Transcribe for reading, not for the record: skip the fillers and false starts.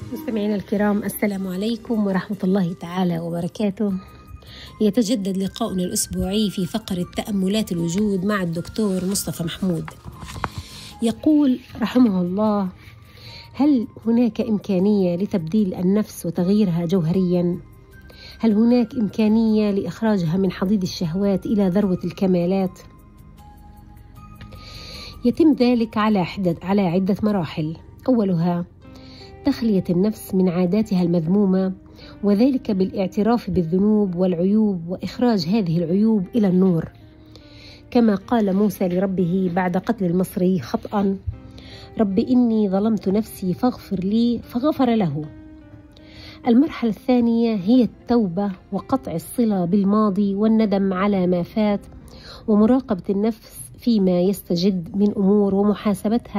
مستمعينا الكرام، السلام عليكم ورحمة الله تعالى وبركاته. يتجدد لقاؤنا الأسبوعي في فقرة تأملات الوجود مع الدكتور مصطفى محمود. يقول رحمه الله: هل هناك إمكانية لتبديل النفس وتغييرها جوهريا؟ هل هناك إمكانية لإخراجها من حضيض الشهوات إلى ذروة الكمالات؟ يتم ذلك على عدة مراحل. أولها تخلية النفس من عاداتها المذمومة، وذلك بالاعتراف بالذنوب والعيوب وإخراج هذه العيوب إلى النور، كما قال موسى لربه بعد قتل المصري خطأ: رب إني ظلمت نفسي فاغفر لي، فغفر له. المرحلة الثانية هي التوبة وقطع الصلة بالماضي والندم على ما فات، ومراقبة النفس فيما يستجد من أمور ومحاسبتها